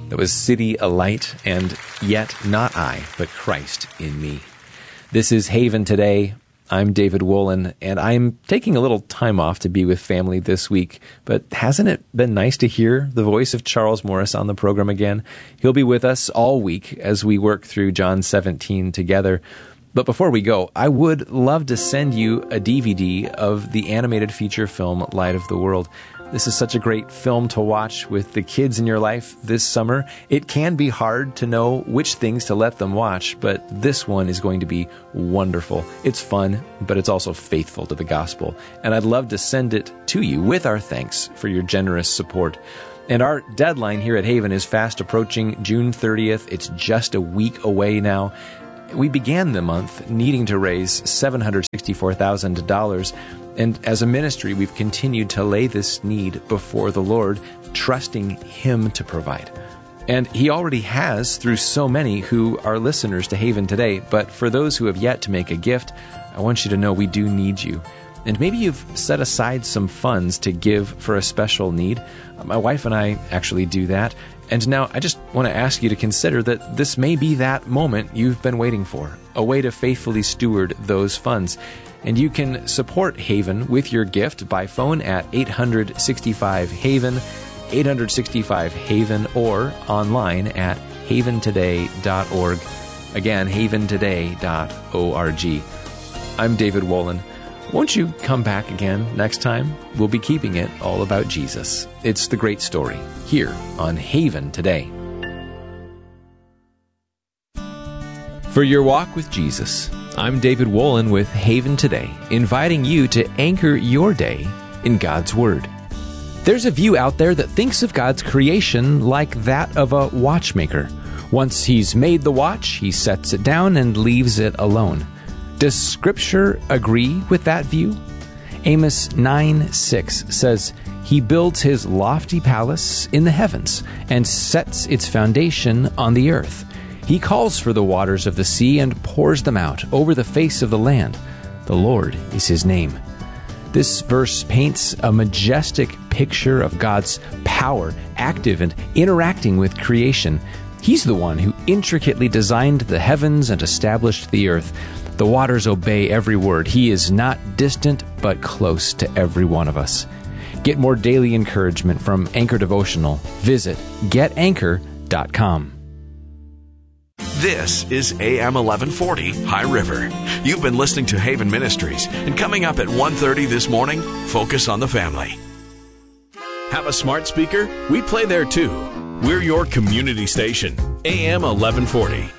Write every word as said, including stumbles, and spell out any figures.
That was City Alight and Yet Not I, but Christ in Me. This is Haven Today. I'm David Wolin, and I'm taking a little time off to be with family this week, but hasn't it been nice to hear the voice of Charles Morris on the program again? He'll be with us all week as we work through John seventeen together. But before we go, I would love to send you a D V D of the animated feature film Light of the World. This is such a great film to watch with the kids in your life this summer. It can be hard to know which things to let them watch, but this one is going to be wonderful. It's fun, but it's also faithful to the gospel. And I'd love to send it to you with our thanks for your generous support. And our deadline here at Haven is fast approaching, June thirtieth. It's just a week away now. We began the month needing to raise seven hundred sixty-four thousand dollars. And as a ministry, we've continued to lay this need before the Lord, trusting Him to provide. And He already has through so many who are listeners to Haven Today. But for those who have yet to make a gift, I want you to know we do need you. And maybe you've set aside some funds to give for a special need. My wife and I actually do that. And now I just want to ask you to consider that this may be that moment you've been waiting for, a way to faithfully steward those funds. And you can support Haven with your gift by phone at eight hundred sixty-five Haven, eight hundred sixty-five Haven, or online at haven today dot org. Again, haven today dot org. I'm David Wolin. Won't you come back again next time? We'll be keeping it all about Jesus. It's the great story here on Haven Today. For your walk with Jesus, I'm David Wolin with Haven Today, inviting you to anchor your day in God's Word. There's a view out there that thinks of God's creation like that of a watchmaker. Once He's made the watch, He sets it down and leaves it alone. Does Scripture agree with that view? Amos nine six says, He builds His lofty palace in the heavens and sets its foundation on the earth. He calls for the waters of the sea and pours them out over the face of the land. The Lord is His name. This verse paints a majestic picture of God's power, active and interacting with creation. He's the one who intricately designed the heavens and established the earth. The waters obey every word. He is not distant, but close to every one of us. Get more daily encouragement from Anchor Devotional. Visit get anchor dot com. This is A M eleven forty, High River. You've been listening to Haven Ministries, and coming up at one thirty this morning, Focus on the Family. Have a smart speaker? We play there too. We're your community station, A M eleven forty.